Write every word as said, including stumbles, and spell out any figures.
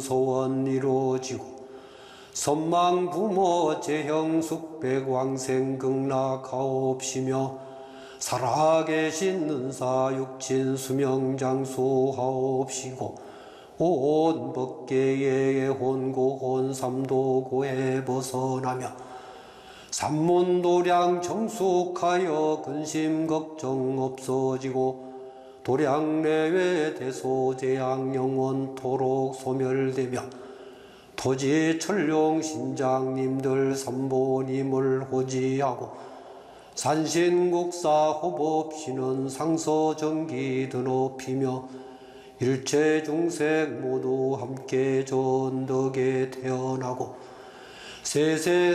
소원 이루어지고 선망 부모 재형숙백 왕생 극락하옵시며 살아계신 은사 육친 수명장수하옵시고 온 법계의 혼고 혼삼도고에 벗어나며 삼문도량 정숙하여 근심 걱정 없어지고 도량내외 대소재앙 영원토록 소멸되며 토지 천룡 신장님들 삼보님을 호지하고 산신국사 호법신은 상서정기 드높이며 일체 중생 모두 함께 전덕에 태어나고 세세